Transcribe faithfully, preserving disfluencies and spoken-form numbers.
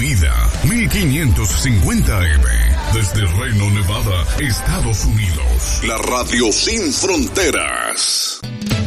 Vida, mil quinientos cincuenta A M, desde Reno, Nevada, Estados Unidos. La radio sin fronteras.